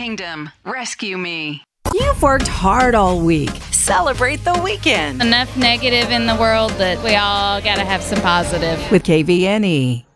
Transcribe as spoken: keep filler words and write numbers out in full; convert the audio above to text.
Kingdom, rescue me. You've worked hard all week. Celebrate the weekend Enough negative in the world that we all got to have some positive. with K V N E.